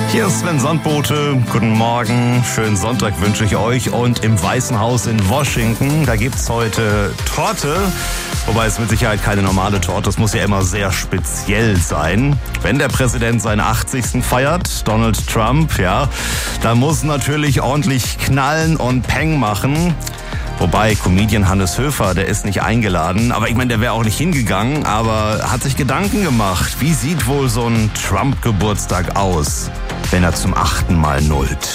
Hier ist Sven Sandbote. Guten Morgen, schönen Sonntag wünsche ich euch. Und im Weißen Haus in Washington, da gibt's heute Torte. Wobei es mit Sicherheit keine normale Torte, es muss ja immer sehr speziell sein. Wenn der Präsident seinen 80. feiert, Donald Trump, ja, da muss natürlich ordentlich knallen und Peng machen. Wobei Comedian Hannes Höfer, der ist nicht eingeladen. Aber ich meine, der wäre auch nicht hingegangen, aber hat sich Gedanken gemacht. Wie sieht wohl so ein Trump-Geburtstag aus, wenn er zum 8. Mal nullt?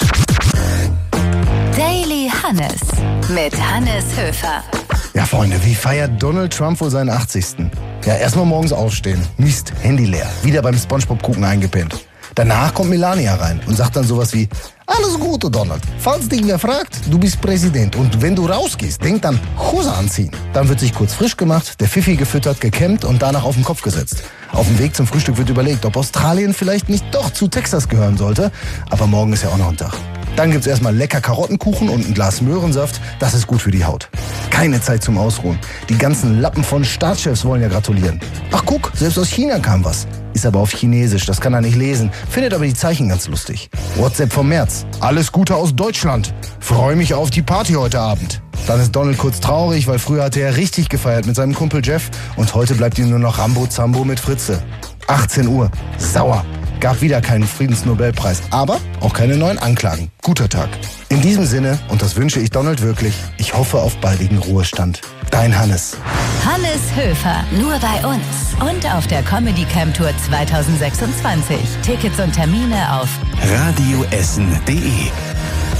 Daily Hannes mit Hannes Höfer. Ja, Freunde, wie feiert Donald Trump wohl seinen 80.? Ja, erstmal morgens aufstehen. Mist, Handy leer. Wieder beim Spongebob-Gucken eingepennt. Danach kommt Melania rein und sagt dann sowas wie: Alles Gute, Donald. Falls dich wer fragt, du bist Präsident. Und wenn du rausgehst, denk dann, Hose anziehen. Dann wird sich kurz frisch gemacht, der Pfiffi gefüttert, gekämmt und danach auf den Kopf gesetzt. Auf dem Weg zum Frühstück wird überlegt, ob Australien vielleicht nicht doch zu Texas gehören sollte. Aber morgen ist ja auch noch ein Tag. Dann gibt's erstmal lecker Karottenkuchen und ein Glas Möhrensaft. Das ist gut für die Haut. Keine Zeit zum Ausruhen. Die ganzen Lappen von Staatschefs wollen ja gratulieren. Ach guck, selbst aus China kam was. Ist aber auf Chinesisch, das kann er nicht lesen. Findet aber die Zeichen ganz lustig. WhatsApp vom März. Alles Gute aus Deutschland. Freue mich auf die Party heute Abend. Dann ist Donald kurz traurig, weil früher hatte er richtig gefeiert mit seinem Kumpel Jeff. Und heute bleibt ihm nur noch Rambo Zambo mit Fritze. 18 Uhr. Sauer. Gab wieder keinen Friedensnobelpreis, aber auch keine neuen Anklagen. Guter Tag. In diesem Sinne, und das wünsche ich Donald wirklich, ich hoffe auf baldigen Ruhestand. Dein Hannes. Hannes Höfer, nur bei uns. Und auf der Comedy Camp Tour 2026. Tickets und Termine auf radioessen.de